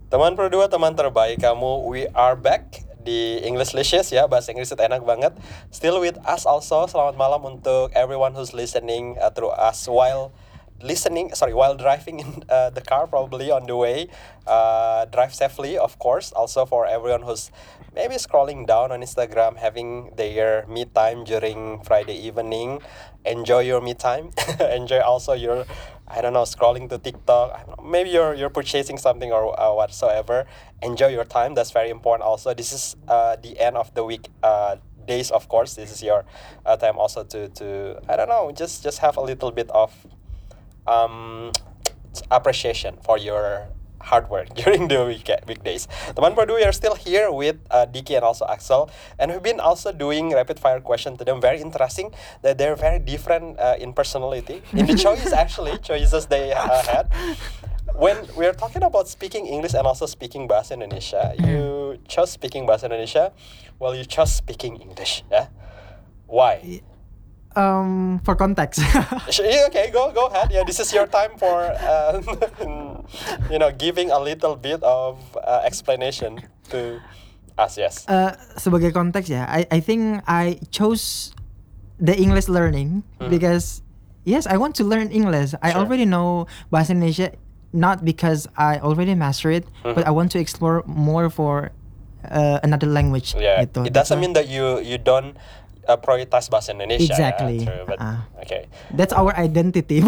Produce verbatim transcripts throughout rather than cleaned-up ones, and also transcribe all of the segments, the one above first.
Teman berdua, teman terbaik kamu, we are back di Englishlicious ya, bahasa Inggris itu enak banget. Still with us also, selamat malam untuk everyone who's listening uh, through us while listening, sorry, while driving in uh, the car, probably on the way. Uh, drive safely, of course. Also for everyone who's maybe scrolling down on Instagram, having their me time during Friday evening. Enjoy your me time. Enjoy also your, I don't know, scrolling to TikTok. I don't know, maybe you're you're purchasing something or uh, whatsoever. Enjoy your time. That's very important. Also, this is uh, the end of the week. Uh, days, of course. This is your uh, time also to to I don't know, just just have a little bit of um appreciation for your hard work during the week weekdays. Teman berdua, we are still here with uh, Diki and also Axel, and we've been also doing rapid fire question to them. Very interesting that they're very different uh, in personality, in the choice actually choices they uh, had. When we are talking about speaking English and also speaking Bahasa Indonesia, you chose speaking Bahasa Indonesia, while you chose speaking English. Yeah, why? Um, for context. Okay, go go ahead. Yeah, this is your time for uh, you know, giving a little bit of uh, explanation to us. Yes. Uh, sebagai konteks ya, I I think I chose the English learning Hmm. because yes, I want to learn English. I Sure. already know Bahasa Indonesia, not because I already master it, Mhm. but I want to explore more for uh, another language. Yeah. gitu. It That's doesn't why- mean that you you don't uh, prioritize Bahasa Indonesia. Exactly. Yeah, true, but Uh-uh. okay. That's our identity.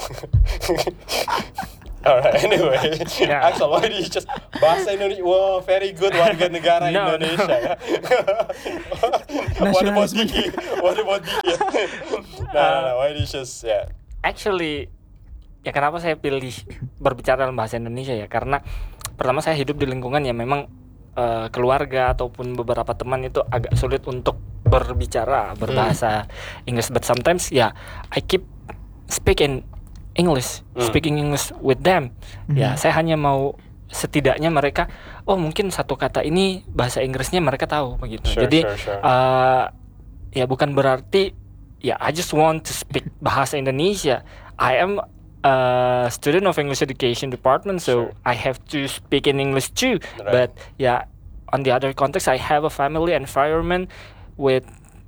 All right. Anyway, Yeah. Axel, why did you just Bahasa Indonesia? Wow, very good warga negara No, Indonesia. Ya. What about Nasionalisme. Diki? What about Diki? No, no, no. Why did you just yeah? Actually, ya kenapa saya pilih berbicara dalam bahasa Indonesia ya? Karena pertama saya hidup di lingkungan yang memang eh, keluarga ataupun beberapa teman itu agak sulit untuk berbicara berbahasa Inggris. But sometimes ya, I keep speaking English, Hmm. speaking English with them. Ya, saya hanya mau setidaknya mereka, oh mungkin satu kata ini bahasa Inggrisnya mereka tahu begitu. Sure, Jadi sure, sure. eh, ya bukan berarti ya I just want to speak bahasa Indonesia. I am a student of English Education Department, so Sure. I have to speak in English too. Right. But yeah, on the other context, I have a family environment with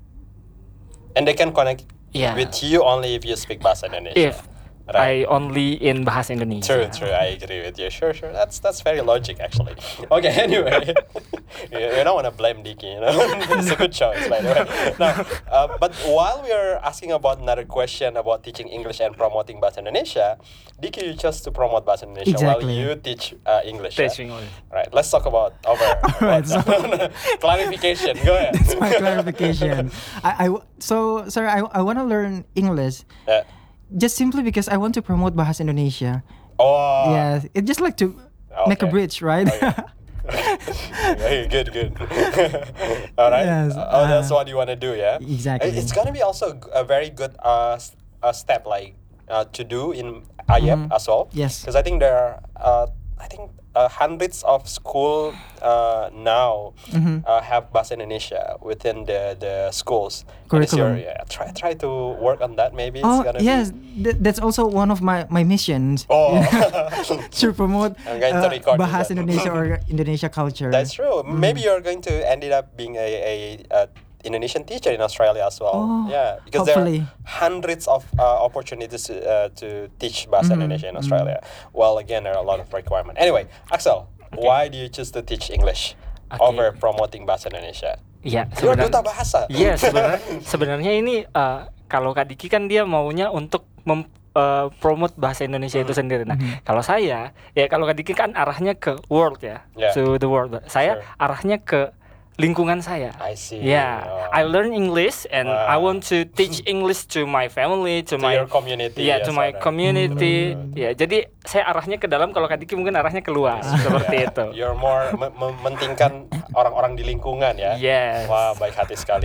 And they can connect Yeah. with you only if you speak Bahasa Indonesia. if Right. I only in bahasa Indonesia. True, true. I agree with you. Sure, sure. That's that's very logic, actually. Okay. Anyway, you, you don't want to blame Diki. You know, it's a good choice, by the way. Now, uh, but while we are asking about another question about teaching English and promoting Bahasa Indonesia, Diki, you chose to promote Bahasa Indonesia while Exactly. you teach uh, English. yeah? Teaching English. Right. Let's talk about over. Alright, about- clarification. Go ahead. That's my clarification. I, I w- so sorry. I I want to learn English Yeah. just simply because I want to promote Bahasa Indonesia. Oh. Yeah, it's just like to make a Okay. bridge, right? Okay. Okay, good, good. All right. Yes, oh, that's uh, what you want to do, yeah. Exactly. It's gonna be also g- a very good uh, s- uh step like uh, to do in A Y E P Mhm. as well. Yes. Because I think there are uh, I think uh, hundreds of school uh, now Mhm. uh, have Bahasa Indonesia within the the schools. And it's your- Curriculum. yeah, try try to work on that. Maybe it's Oh gonna yes, be. th- that's also one of my my missions. Oh. To promote I'm going to uh, record this Bahasa one. Indonesia or Indonesia culture. That's true. Maybe you're going to end it up being a, a, a Indonesian teacher in Australia as well. Oh, yeah, because hopefully. there are hundreds of uh, opportunities uh, to teach Bahasa Mhm, Indonesia in Australia. Well, again, there are a lot of requirements. Anyway, Axel, why do you choose to teach English Okay. over promoting Bahasa Indonesia? Ya, You're sebenarnya- duta bahasa. Iya, sebenarnya sebenarnya ini uh, kalau Kak Diki kan dia maunya untuk mem, uh, promote bahasa Indonesia itu sendiri. Nah, kalau saya ya kalau Kak Diki kan arahnya ke world ya, Yeah. to the world. Saya Sure. arahnya ke lingkungan saya. I see. Yeah, Oh. I learn English and I Wow. want to teach English to my family, to, To my your community yeah, as to my well, right? community. Ya, jadi saya arahnya ke dalam, kalau Kak Diki mungkin arahnya keluar seperti Yeah. itu. You're more me- mementingkan orang-orang di lingkungan ya. Yes. Wah, baik hati sekali.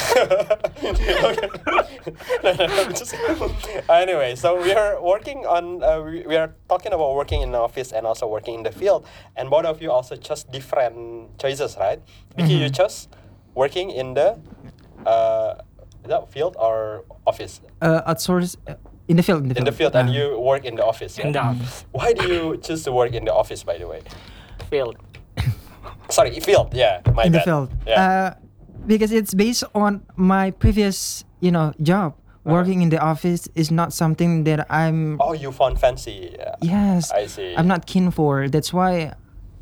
Just- anyway, so we are working on uh, we, we are talking about working in the office and also working in the field, and both of you also chose different choices, right? Vicky, you chose working in the uh, is that field or office? Uh, outsource uh, in the field. In the field, and Uh, you work in the office. In the yeah? office. Why do you choose to work in the office, by the way? field. Sorry, field. Yeah, my in bad. the field. Yeah. Uh, because it's based on my previous, you know, job. Uh-huh. Working in the office is not something that I'm. Oh, you found fancy. Yeah. Yes, I see. I'm not keen for. That's why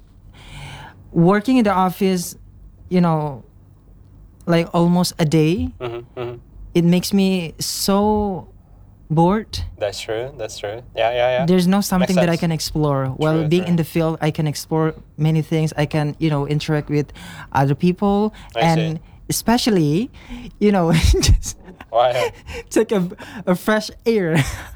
working in the office, you know, like almost a day, Mm-hmm, mm-hmm. it makes me so bored. That's true. That's true. Yeah, yeah, yeah. There's no something that I sense. can explore. While True, being true. in the field, I can explore many things. I can, you know, interact with other people, I and see. especially, you know, just Why? take a, a fresh air.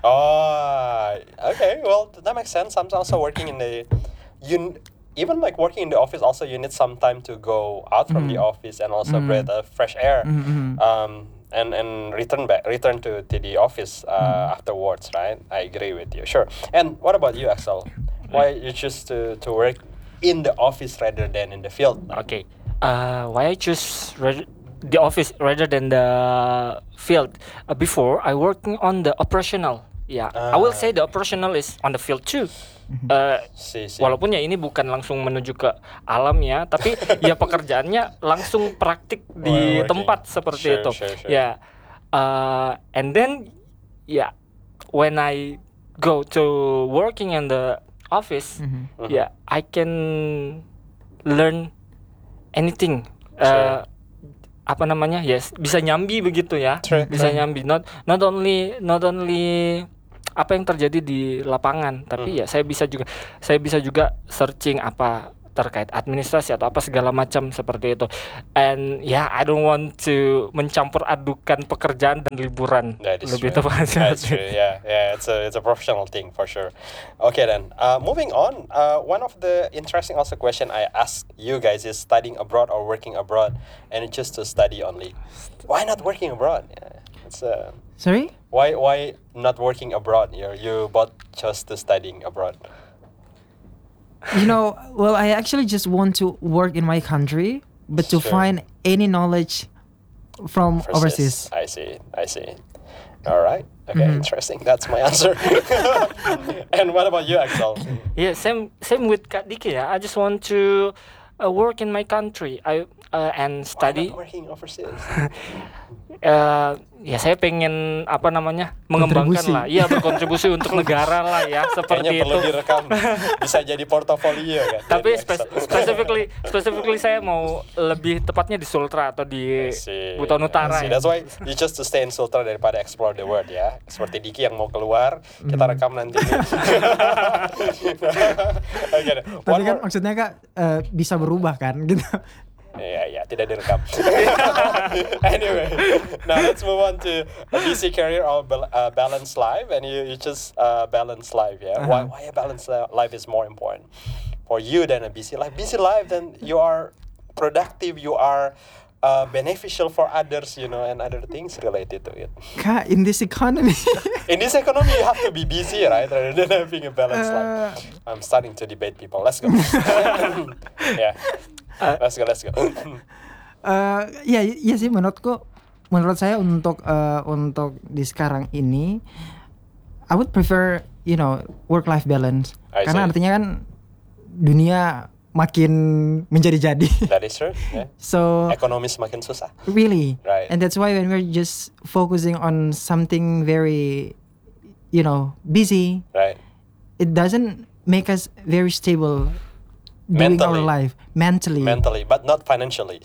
Oh, okay. Well, that makes sense. I'm also working in the, you even like working in the office. Also, you need some time to go out from the office and also breathe uh, fresh air, um, and and return back, return to, to the office uh, afterwards. Right? I agree with you. Sure. And what about you, Axel? Why you choose to to work in the office rather than in the field? Okay. Uh, why I choose ra- the office rather than the field? Uh, before I working on the operational. Yeah, I will Ah. say the operational is on the field too. Uh, See, see. walaupun ya ini bukan langsung menuju ke alam ya, tapi ya pekerjaannya langsung praktik di Working. tempat seperti Sure, itu. sure, sure. Ya, uh, and then ya when I go to working in the office, Mm-hmm. ya I can learn anything. Sure. Uh, apa namanya? Yes, bisa nyambi begitu ya. True, Bisa true. nyambi. Not not only not only apa yang terjadi di lapangan, tapi ya saya bisa juga saya bisa juga searching apa terkait administrasi atau apa segala macam seperti itu. And yeah, I don't want to mencampur adukan pekerjaan dan liburan. That is Lebih true. tepatnya. That's true. Yeah, yeah. It's a it's a professional thing for sure. Okay then. Uh, moving on. Uh, one of the interesting also question I ask you guys is studying abroad or working abroad, and you choose to study only. Why not working abroad? Yeah, it's uh, Sorry? why why not working abroad? You you both chose to studying abroad. You know, well, I actually just want to work in my country, but to Sure. find any knowledge from Versus- overseas. I see. I see. All right. Okay. Mhm. Interesting. That's my answer. And what about you, Axel? Yeah, same same with Kak Diki ya. I just want to uh, work in my country. I uh, and Why study. not working overseas? Uh, ya saya pengen apa namanya mengembangkan Kontribusi. lah, iya berkontribusi untuk negara lah ya seperti Kayaknya perlu itu. direkam. Bisa jadi portofolio kan. Tapi Jadi spe- Axel. specifically specifically saya mau lebih tepatnya di Sultra atau di I see. Buton Utara. I see. Ya. That's why you just to stay in Sultra daripada explore the world ya. Seperti Diki yang mau keluar, kita rekam nanti. Oke. deh. Tapi One kan more. maksudnya Kak eh, bisa berubah kan gitu. Iya, iya, tidak direkam. Anyway, now let's move on to a busy career or bal- uh, balanced life, and you you just uh, balanced life, yeah. Why why a balanced li- life is more important for you than a busy life? Busy life, then you are productive, you are uh, beneficial for others, you know, and other things related to it. Kak, in this economy. In this economy, you have to be busy, right, rather than having a balanced Uh, life. I'm starting to debate people. Let's go. Yeah, let's go. Let's go. Eh, ya, iya sih menurutku, menurut saya untuk eh, untuk di sekarang ini, I would prefer, you know, work life balance. I Karena see. artinya kan dunia makin menjadi-jadi. That is true. Yeah. So Ekonomi semakin susah. really, Right. and that's why when we're just focusing on something very, you know, busy, Right. it doesn't make us very stable doing our Mentally. life mentally. Mentally, but not financially.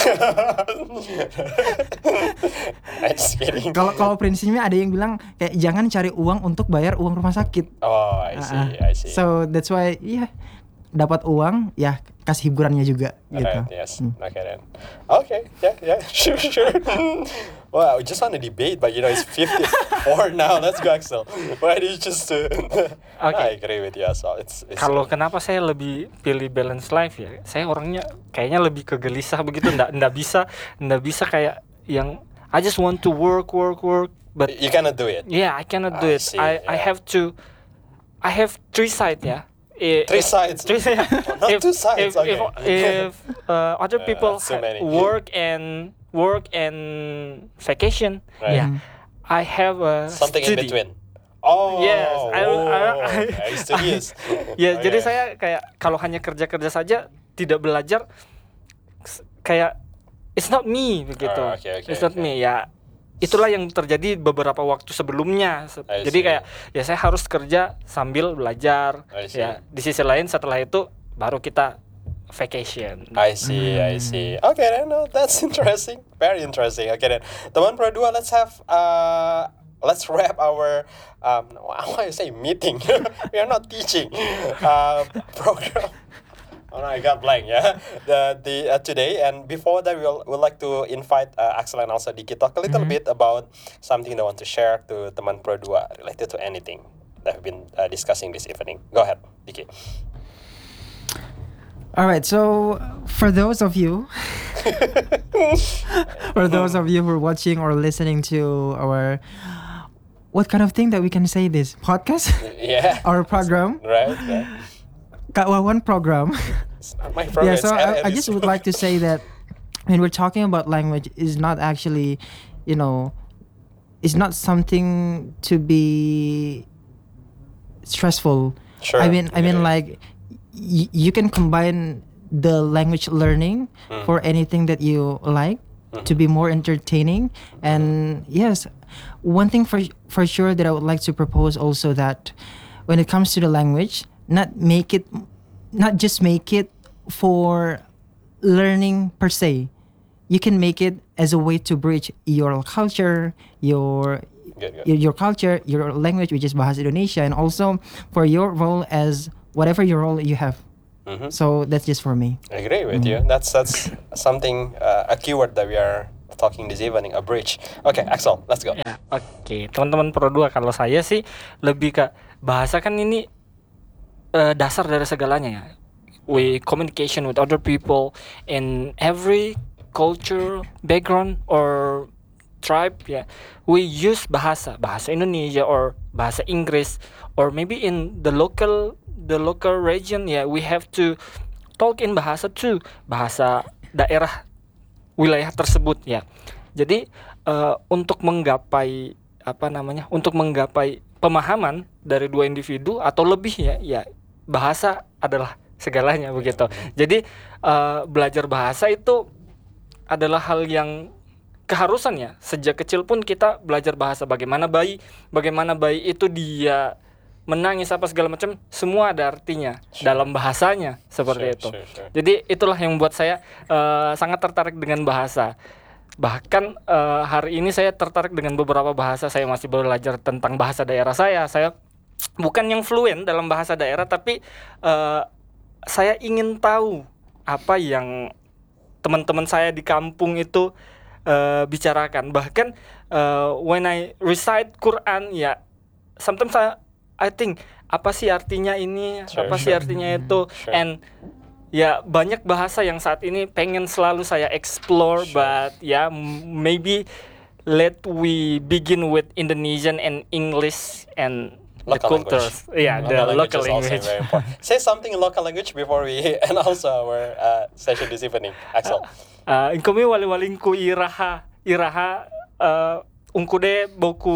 I'm just kidding. Kalau kalau prinsipnya ada yang bilang kayak jangan cari uang untuk bayar uang rumah sakit. Oh, I see. Uh-uh. I see. So that's why yeah, dapat uang ya kasih hiburannya juga gitu. Right, yes. Hmm. Okay then. Okay, yeah, yeah, sure, sure. Well, I just want to debate, but you know, it's fifty-four now. Let's go, Axel. Why do you just uh, I agree with you as well. It's, it's Kalau kenapa saya lebih pilih balance life ya? Saya orangnya kayaknya lebih kegelisah begitu, ndak ndak bisa ndak bisa kayak yang I just want to work work work, but you cannot do it. yeah I cannot do I it. see, I I yeah. have to I have three sides ya. I- Three if- sides? Three sides. Not if, two sides, If, okay. if, if uh, other Uh, people so ha- many. work and work and vacation, Right. yeah, I have a Something study. in between. Oh, Yes, I- oh, I- I- I studious. Ya, Oke. jadi saya kayak kalau hanya kerja-kerja saja tidak belajar s- kayak it's not me begitu. Oh, oke, oke, It's not oke. me ya. Itulah yang terjadi beberapa waktu sebelumnya. Se- I Jadi see. kayak ya saya harus kerja sambil belajar. I see. Ya, di sisi lain setelah itu baru kita vacation. I see, I see. Okay, then no, that's interesting. Very interesting. Okay, then teman Pro dua, let's have uh, let's wrap our um, why you say meeting? We are not teaching uh, program. Oh no, I got blank. Yeah, the the uh, today, and before that, we'll we'd like to invite uh, Axel and also Diki talk a little bit about something they want to share to teman Pro dua related to anything that we've been uh, discussing this evening. Go ahead, Diki. All right, so for those of you, for those of you who are watching or listening to our, what kind of thing that we can say this podcast, Yeah. our program, Right. right. Kak Wawan program. It's not my program. Yeah, so it's I, I Eddie's. just would like to say that when we're talking about language, is not actually, you know, it's not something to be stressful. Sure. I mean, I mean, Yeah. like y- you can combine the language learning Mm. for anything that you like to be more entertaining. And yes, one thing for for sure that I would like to propose also that when it comes to the language, not make it, not just make it for learning per se. You can make it as a way to bridge your culture, your Good, good. your, your culture, your language, which is Bahasa Indonesia, and also for your role as whatever your role you have. Mhm. So that's just for me. I agree with you. That's that's something uh, a keyword that we are talking this evening, a bridge. Okay, Axel, let's go. Ya, oke, teman-teman Pro dua, kalau saya sih lebih ke bahasa kan ini eh, dasar dari segalanya ya. We communication with other people in every culture, background or tribe ya. We use bahasa, bahasa Indonesia or bahasa Inggris or maybe in the local the local region ya, we have to talk in bahasa too, bahasa daerah wilayah tersebut ya. Jadi eh, untuk menggapai apa namanya? Untuk menggapai pemahaman dari dua individu atau lebih ya, ya bahasa adalah segalanya begitu. Jadi eh, belajar bahasa itu adalah hal yang keharusan ya. Sejak kecil pun kita belajar bahasa. Bagaimana bayi, bagaimana bayi itu dia menangis apa segala macam, semua ada artinya dalam bahasanya seperti Sure, itu. sure, sure. Jadi itulah yang membuat saya eh, sangat tertarik dengan bahasa. Bahkan eh, hari ini saya tertarik dengan beberapa bahasa. Saya masih belajar tentang bahasa daerah saya. Saya bukan yang fluent dalam bahasa daerah, tapi eh, saya ingin tahu apa yang teman-teman saya di kampung itu eh, bicarakan. Bahkan eh, when I recite Quran ya, sometimes I, I think apa sih artinya ini, Sure, apa sih sure. artinya itu, Sure. and ya banyak bahasa yang saat ini pengen selalu saya explore, Sure. but ya m- maybe let we begin with Indonesian and English and the Local cultures. language. Yeah, the local is also language. very important. Say something in local language before we end also our uh, session this evening, Axel. Uh, inkomi wali-walingku iraha iraha uh, ungkude boku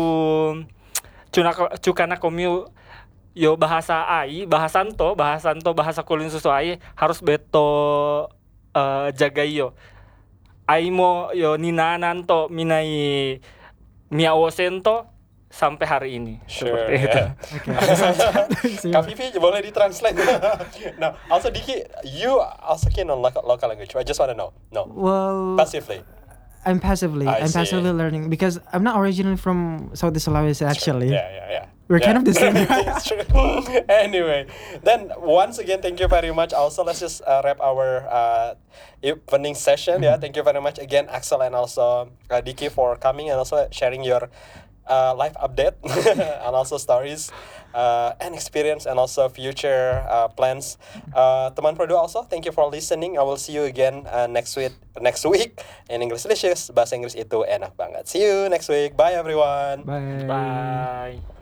cunaka cukana komiu yo bahasa ai bahasanto bahasanto bahasa kulin susu ai harus beto uh, jagayo ai mo yo ninananto minai miawosento sampai hari ini. Sure. Seperti itu. Yeah. Kak Vivi, boleh ditranslate? No, also Diki, you also keen on local, local language. I just want to know. No, Well, passively. I'm passively, I I'm see. passively learning because I'm not originally from South Sulawesi actually. Yeah, yeah, yeah. We're Yeah. kind of the same. It's true. Anyway, then once again, thank you very much. Also, let's just uh, wrap our uh, evening session. Yeah, thank you very much again, Axel, and also uh, Diki for coming and also sharing your uh, life update and also stories uh, and experience and also future uh, plans. Uh, teman Pro dua also, thank you for listening. I will see you again uh, next week. Next week in English Delicious. Bahasa Inggris itu enak banget. See you next week. Bye everyone. Bye. Bye.